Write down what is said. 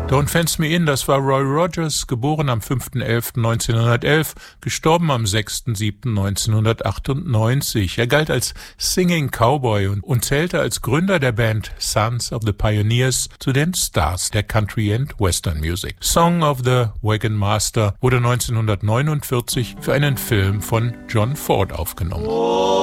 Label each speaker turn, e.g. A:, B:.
A: Don't Fence Me In, das war Roy Rogers, geboren am 5.11.1911, gestorben am 6.7.1998. Er galt als Singing Cowboy und zählte als Gründer der Band Sons of the Pioneers zu den Stars der Country and Western Music. Song of the Wagon Master wurde 1949 für einen Film von John Ford aufgenommen.